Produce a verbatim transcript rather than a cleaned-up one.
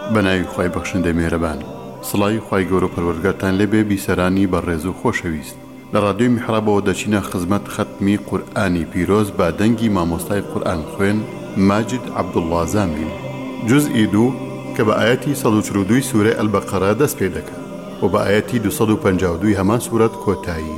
بەناوی خوای بەخشندەی میهرەبان. سڵاوی خوای گەورە و پەروەردگارتان لێبێ بیسەرانی بەڕێز و خۆشەویست. لە ڕادیۆی میحرابەوە دەچینە خزمەت خەتمی قورئانی پیرۆز با دەنگی مامۆستای قورئان خوێن ماجد عەبدوڵڵا زامبین، جوزئی دوو کە بە ئایەتی سەد و چل و دوو سوورەی ئەلبەقەرە دەست پێ دەکات و بە ئایەتی دووسەد و پەنجا و دوو هەمان سوورەت کۆتایی